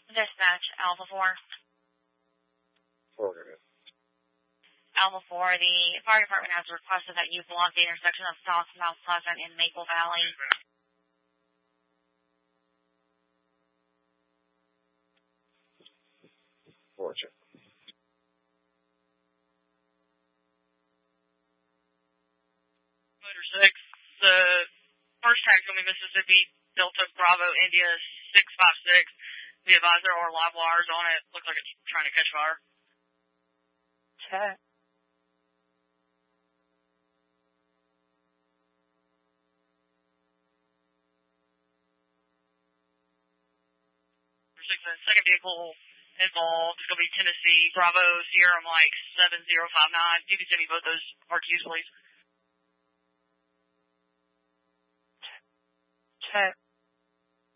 Dispatch, Alpha 4. Affirmative. Alpha 4, the fire department has requested that you block the intersection of South Mount Pleasant and Maple Valley. Roger. Motor 6, first tag coming Mississippi, Delta Bravo India 656. The advisor or live wires on it. Looks like it's trying to catch fire. Check. Second vehicle involved is going to be Tennessee Bravo Sierra Mike 7059. You can send me both those RQs, please. Check.